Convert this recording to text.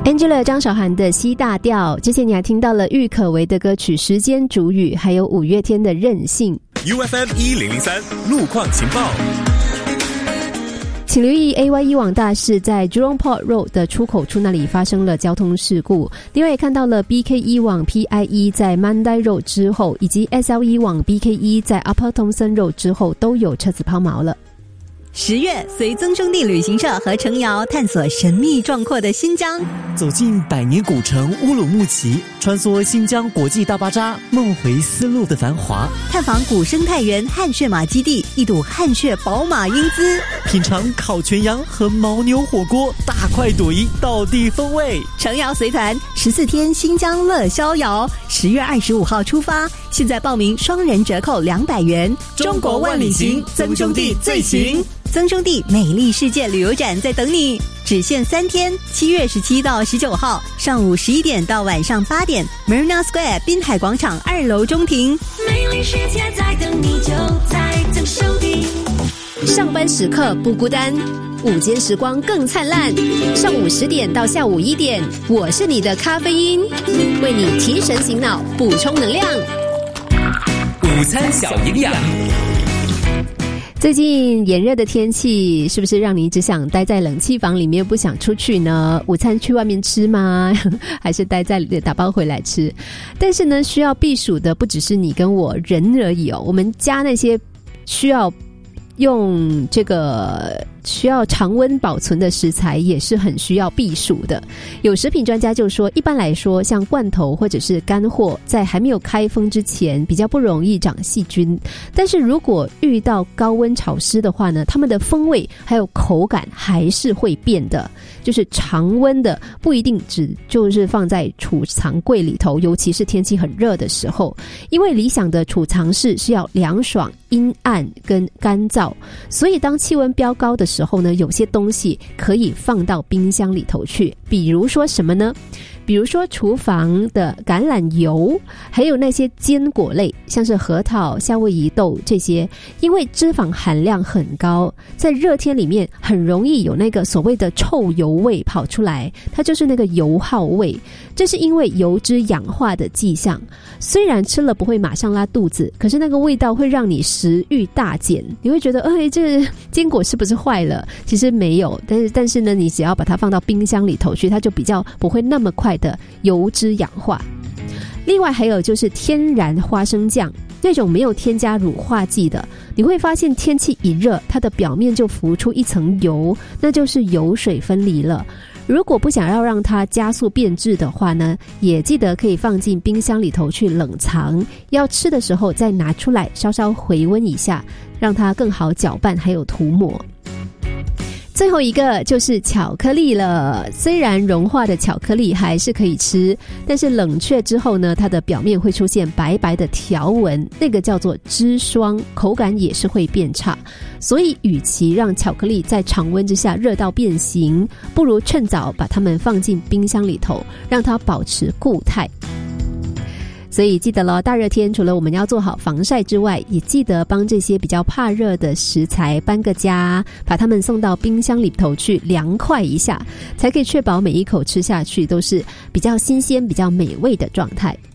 Angela 张韶涵的 C 大调，之前你还听到了郁可唯的歌曲《时间煮雨》，还有五月天的任性。 UFM 1003路况情报。 请留意 AY 往大市在 Jurong Port Road 的出口处那里发生了交通事故。另外也看到了 BK 往 PIE 在 Mandai Road 之后，以及 SL 往 BK 在 Upper Thomson Road 之后都有车子抛锚了。 10月，随曾兄弟旅行社和程瑶探索神秘壮阔的新疆， 走进百年古城乌鲁木齐，穿梭新疆国际大巴扎，梦回丝路的繁华， 探访古生态园汗血马基地，一睹汗血宝马英姿， 品尝烤全羊和牦牛火锅，大快朵颐，道地风味。 程瑶随团14天新疆乐逍遥，10月25号出发，现在报名双人折扣200元。 中国万里行，曾兄弟最行。 曾兄弟美丽世界旅游展在等你，只限3天，7月17到19号，上午11点到晚上8点 ，Marina Square 滨海广场2楼中庭。 美丽世界在等你，就在曾兄弟。 上班时刻不孤单，午间时光更灿烂。上午10点到下午1点，我是你的咖啡因，为你提神醒脑，补充能量。 午餐小营养。 最近炎热的天气是不是让你只想待在冷气房里面不想出去呢？午餐去外面吃吗？还是待在里面打包回来吃？但是呢，需要避暑的不只是你跟我人而已哦，我们家那些需要用需要常温保存的食材也是很需要避暑的。有食品专家就说，一般来说像罐头或者是干货在还没有开封之前比较不容易长细菌，但是如果遇到高温潮湿的话呢，它们的风味还有口感还是会变的。就是常温的不一定只就是放在储藏柜里头，尤其是天气很热的时候，因为理想的储藏室是要凉爽、阴暗跟干燥，所以当气温飙高的时候呢，有些东西可以放到冰箱里头去。比如说什么呢？比如说厨房的橄榄油，还有那些坚果类，像是核桃、夏威夷豆这些，因为脂肪含量很高，在热天里面很容易有那个所谓的臭油味跑出来，它就是那个油耗味，这是因为油脂氧化的迹象。虽然吃了不会马上拉肚子，可是那个味道会让你食欲大减，你会觉得这坚果是不是坏了？其实没有，但是呢，你只要把它放到冰箱里头去，它就比较不会那么快的油脂氧化。另外还有就是天然花生酱，那种没有添加乳化剂的，你会发现天气一热，它的表面就浮出一层油，那就是油水分离了。如果不想要让它加速变质的话呢，也记得可以放进冰箱里头去冷藏，要吃的时候再拿出来稍稍回温一下，让它更好搅拌还有涂抹。最后一个就是巧克力了，虽然融化的巧克力还是可以吃，但是冷却之后呢，它的表面会出现白白的条纹，那个叫做脂霜，口感也是会变差。所以与其让巧克力在常温之下热到变形，不如趁早把它们放进冰箱里头，让它保持固态。所以记得咯，大热天除了我们要做好防晒之外，也记得帮这些比较怕热的食材搬个家，把它们送到冰箱里头去凉快一下，才可以确保每一口吃下去都是比较新鲜、比较美味的状态。